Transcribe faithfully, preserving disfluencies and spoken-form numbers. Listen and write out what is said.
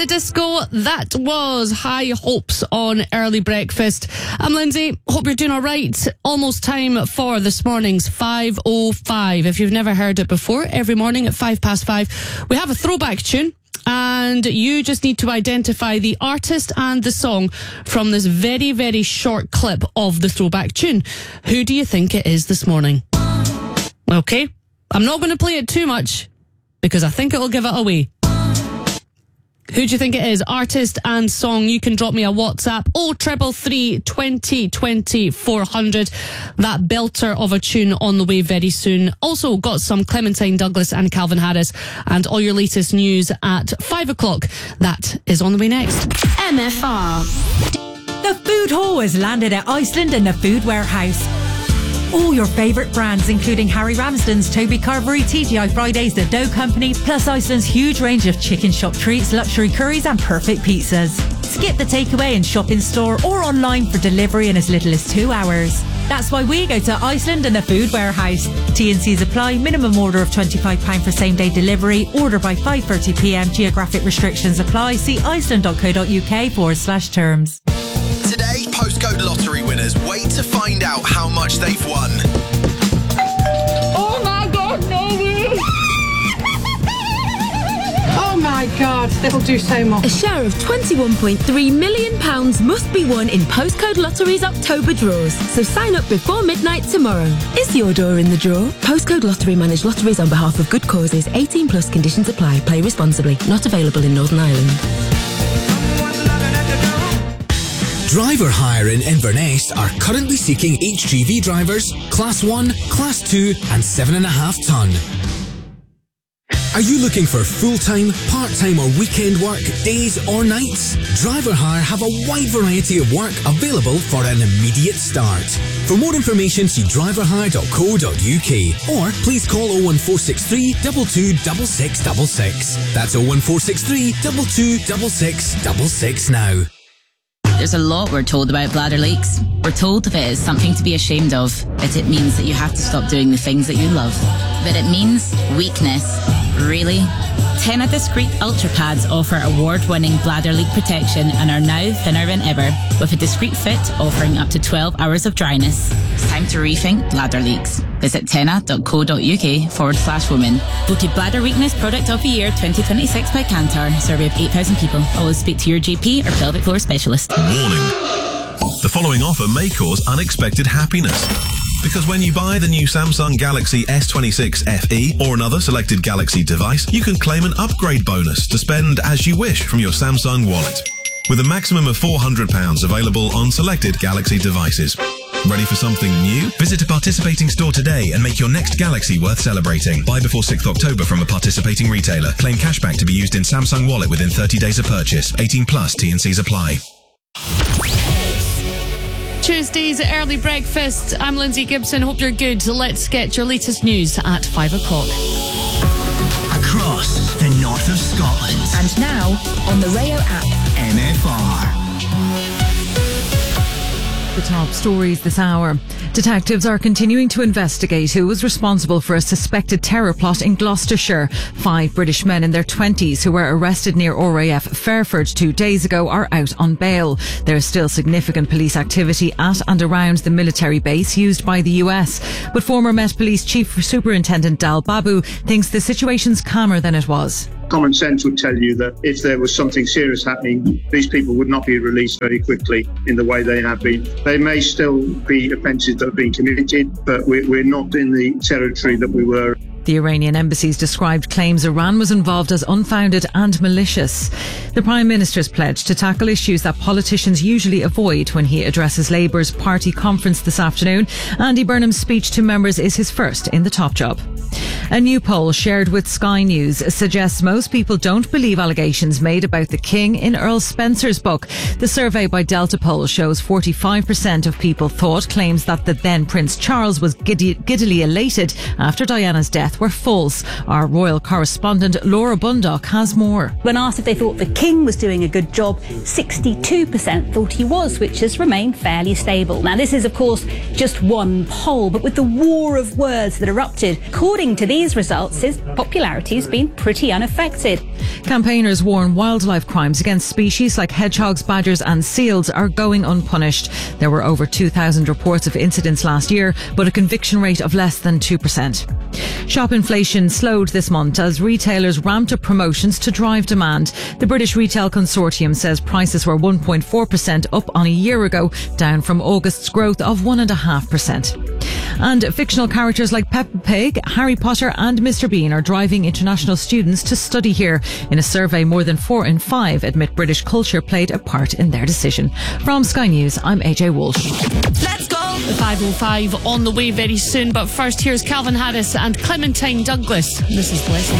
the Disco. That was High Hopes on Early Breakfast. I'm Lindsay. Hope you're doing all right. Almost time for this morning's five oh five. If you've never heard it before, every morning at five past five, we have a throwback tune. And you just need to identify the artist and the song from this very, very short clip of the throwback tune. Who do you think it is this morning? Okay, I'm not going to play it too much because I think it'll give it away. Who do you think it is? Artist and song. You can drop me a WhatsApp. Oh, triple three, twenty, twenty, four hundred. That belter of a tune on the way very soon. Also got some Clementine Douglas and Calvin Harris and all your latest news at five o'clock. That is on the way next. M F R. The food hall has landed at Iceland in the Food Warehouse. All your favourite brands, including Harry Ramsden's, Toby Carvery, T G I Fridays, The Dough Company, plus Iceland's huge range of chicken shop treats, luxury curries and perfect pizzas. Skip the takeaway and shop in store or online for delivery in as little as two hours. That's why we go to Iceland and the Food Warehouse. T and C's apply. Minimum order of twenty-five pounds for same day delivery. Order by five thirty p m. Geographic restrictions apply. See iceland.co.uk forward slash terms. Today, postcode lottery winners wait to find out how much they've won. Oh my God, no! Oh my God, that'll do so much. A share of twenty-one point three million pounds must be won in Postcode Lottery's October draws. So sign up before midnight tomorrow. Is your door in the draw? Postcode Lottery manage lotteries on behalf of good causes. eighteen plus conditions apply. Play responsibly. Not available in Northern Ireland. Driver Hire in Inverness are currently seeking H G V drivers, Class one, Class two and seven point five tonne. Are you looking for full-time, part-time or weekend work, days or nights? Driver Hire have a wide variety of work available for an immediate start. For more information, see driver hire dot co dot uk or please call oh one four six three, two two six six six six. That's oh one four six three, two two six six six six now. There's a lot we're told about bladder leaks. We're told if it is something to be ashamed of, that it means that you have to stop doing the things that you love. But it means weakness. Really? Tena Discreet Ultra Pads offer award-winning bladder leak protection and are now thinner than ever, with a discreet fit offering up to twelve hours of dryness. It's time to rethink bladder leaks. Visit tena.co.uk forward slash women. Voted Bladder Weakness Product of the Year twenty twenty-six by Kantar. Survey of eight thousand people. Always speak to your G P or pelvic floor specialist. Warning. The following offer may cause unexpected happiness. Because when you buy the new Samsung Galaxy S twenty-six F E or another selected Galaxy device, you can claim an upgrade bonus to spend as you wish from your Samsung wallet. With a maximum of four hundred pounds available on selected Galaxy devices. Ready for something new? Visit a participating store today and make your next Galaxy worth celebrating. Buy before sixth of October from a participating retailer. Claim cashback to be used in Samsung Wallet within thirty days of purchase. eighteen plus, T and C's apply. Tuesday's Early Breakfast. I'm Lindsay Gibson. Hope you're good. Let's get your latest news at five o'clock. Across the north of Scotland. And now on the Rayo app. M F R. The top stories this hour. Detectives are continuing to investigate who was responsible for a suspected terror plot in Gloucestershire. Five British men in their twenties who were arrested near R A F Fairford two days ago are out on bail. There is still significant police activity at and around the military base used by the U S. But former Met Police Chief Superintendent Dal Babu thinks the situation's calmer than it was. Common sense would tell you that if there was something serious happening, these people would not be released very quickly in the way they have been. They may still be offences that have been committed, but we're, we're not in the territory that we were. The Iranian embassy's described claims Iran was involved as unfounded and malicious. The Prime Minister's pledged to tackle issues that politicians usually avoid when he addresses Labour's party conference this afternoon. Andy Burnham's speech to members is his first in the top job. A new poll shared with Sky News suggests most people don't believe allegations made about the King in Earl Spencer's book. The survey by Delta Poll shows forty-five percent of people thought claims that the then Prince Charles was giddy, giddily elated after Diana's death were false. Our royal correspondent Laura Bundock has more. When asked if they thought the King was doing a good job, sixty-two percent thought he was, which has remained fairly stable. Now, this is, of course, just one poll, but with the war of words that erupted, according according to these results, his popularity has been pretty unaffected. Campaigners warn wildlife crimes against species like hedgehogs, badgers and seals are going unpunished. There were over two thousand reports of incidents last year, but a conviction rate of less than two percent. Shop inflation slowed this month as retailers ramped up promotions to drive demand. The British Retail Consortium says prices were one point four percent up on a year ago, down from August's growth of one point five percent. And fictional characters like Peppa Pig, Harry Potter and Mister Bean are driving international students to study here. In a survey, more than four in five admit British culture played a part in their decision. From Sky News, I'm A J Walsh. Let's go! The five oh five on the way very soon, but first here's Calvin Harris and Clementine Douglas. This is Blessing.